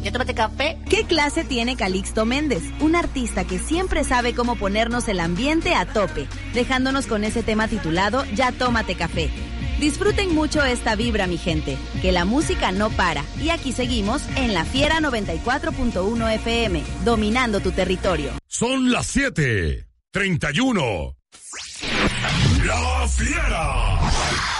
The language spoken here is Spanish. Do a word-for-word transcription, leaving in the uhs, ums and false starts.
¿Ya tomaste café? ¿Qué clase tiene Calixto Méndez? Un artista que siempre sabe cómo ponernos el ambiente a tope, dejándonos con ese tema titulado Ya tómate café. Disfruten mucho esta vibra, mi gente, que la música no para. Y aquí seguimos en La Fiera noventa y cuatro punto uno F M, dominando tu territorio. Son las siete treinta y uno. La Fiera.